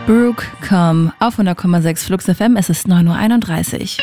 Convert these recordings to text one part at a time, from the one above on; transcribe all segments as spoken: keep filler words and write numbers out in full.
Brooke, komm, auf hundert Komma sechs Flux F M, es ist neun Uhr einunddreißig.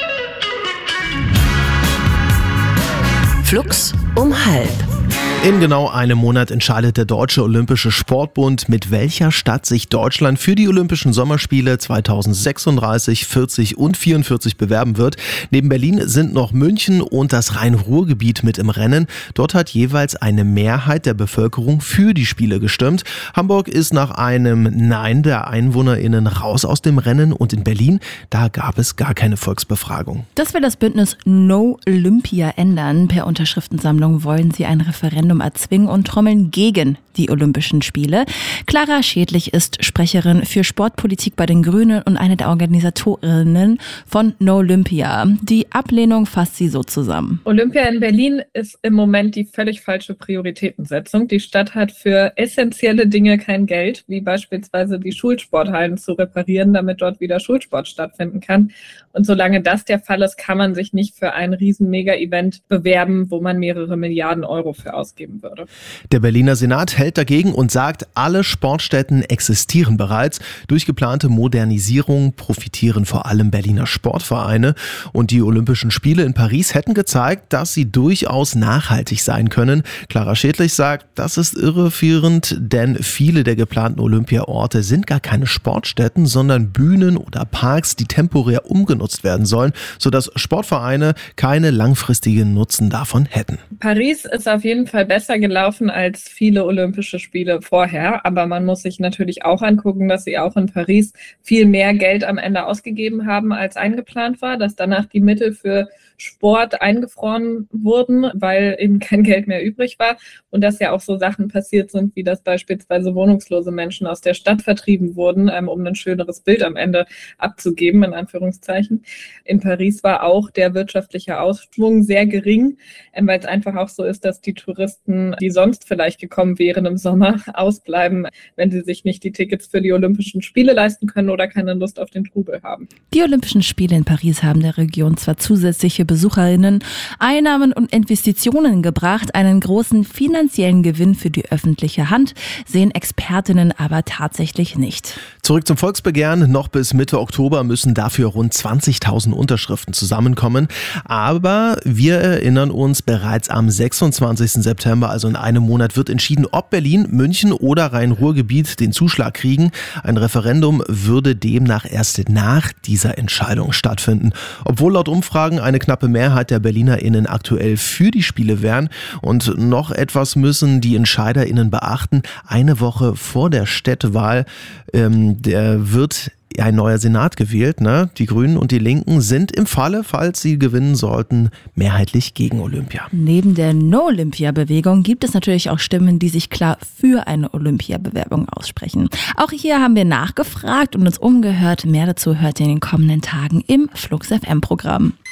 Flux um halb. In genau einem Monat entscheidet der Deutsche Olympische Sportbund, mit welcher Stadt sich Deutschland für die Olympischen Sommerspiele zweitausendsechsunddreißig, vierzig und vierundvierzig bewerben wird. Neben Berlin sind noch München und das Rhein-Ruhr-Gebiet mit im Rennen. Dort hat jeweils eine Mehrheit der Bevölkerung für die Spiele gestimmt. Hamburg ist nach einem Nein der EinwohnerInnen raus aus dem Rennen und in Berlin, da gab es gar keine Volksbefragung. Das will das Bündnis No Olympia ändern. Per Unterschriftensammlung wollen sie ein Referendum erzwingen und trommeln gegen die Olympischen Spiele. Clara Schädlich ist Sprecherin für Sportpolitik bei den Grünen und eine der Organisatorinnen von No Olympia. Die Ablehnung fasst sie so zusammen. Olympia in Berlin ist im Moment die völlig falsche Prioritätensetzung. Die Stadt hat für essentielle Dinge kein Geld, wie beispielsweise die Schulsporthallen zu reparieren, damit dort wieder Schulsport stattfinden kann. Und solange das der Fall ist, kann man sich nicht für ein riesen Mega-Event bewerben, wo man mehrere Milliarden Euro für ausgeben würde. Der Berliner Senat hält dagegen und sagt, alle Sportstätten existieren bereits. Durch geplante Modernisierung profitieren vor allem Berliner Sportvereine. Und die Olympischen Spiele in Paris hätten gezeigt, dass sie durchaus nachhaltig sein können. Clara Schädlich sagt, das ist irreführend, denn viele der geplanten Olympiaorte sind gar keine Sportstätten, sondern Bühnen oder Parks, die temporär umgenutzt werden sollen, sodass Sportvereine keine langfristigen Nutzen davon hätten. Paris ist auf jeden Fall besser gelaufen als viele Olympische Spiele vorher, aber man muss sich natürlich auch angucken, dass sie auch in Paris viel mehr Geld am Ende ausgegeben haben, als eingeplant war, dass danach die Mittel für Sport eingefroren wurden, weil eben kein Geld mehr übrig war und dass ja auch so Sachen passiert sind, wie dass beispielsweise wohnungslose Menschen aus der Stadt vertrieben wurden, ähm, um ein schöneres Bild am Ende abzugeben, in Anführungszeichen. In Paris war auch der wirtschaftliche Ausschwung sehr gering, ähm, weil es einfach auch so ist, dass die Touristen, die sonst vielleicht gekommen wären im Sommer, ausbleiben, wenn sie sich nicht die Tickets für die Olympischen Spiele leisten können oder keine Lust auf den Trubel haben. Die Olympischen Spiele in Paris haben der Region zwar zusätzliche BesucherInnen Einnahmen und Investitionen gebracht, einen großen finanziellen Gewinn für die öffentliche Hand sehen Expertinnen aber tatsächlich nicht. Zurück zum Volksbegehren. Noch bis Mitte Oktober müssen dafür rund zwanzigtausend Unterschriften zusammenkommen. Aber wir erinnern uns, bereits am sechsundzwanzigsten September, also in einem Monat, wird entschieden, ob Berlin, München oder Rhein-Ruhr-Gebiet den Zuschlag kriegen. Ein Referendum würde demnach erst nach dieser Entscheidung stattfinden. Obwohl laut Umfragen eine knappe Mehrheit der BerlinerInnen aktuell für die Spiele wären. Und noch etwas müssen die EntscheiderInnen beachten. Eine Woche vor der Städtewahl ähm, der wird ein neuer Senat gewählt. Ne? Die Grünen und die Linken sind im Falle, falls sie gewinnen sollten, mehrheitlich gegen Olympia. Neben der No-Olympia-Bewegung gibt es natürlich auch Stimmen, die sich klar für eine Olympia-Bewerbung aussprechen. Auch hier haben wir nachgefragt und uns umgehört. Mehr dazu hört ihr in den kommenden Tagen im Flux F M-Programm.